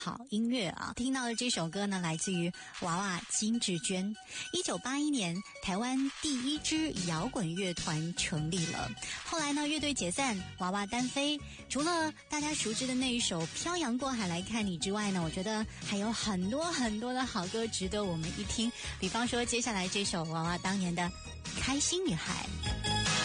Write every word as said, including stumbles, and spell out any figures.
好音乐啊！听到的这首歌呢，来自于娃娃金志娟。一九八一年，台湾第一支摇滚乐团成立了。后来呢，乐队解散，娃娃单飞。除了大家熟知的那一首《漂洋过海来看你》之外呢，我觉得还有很多很多的好歌值得我们一听。比方说，接下来这首娃娃当年的《开心女孩》。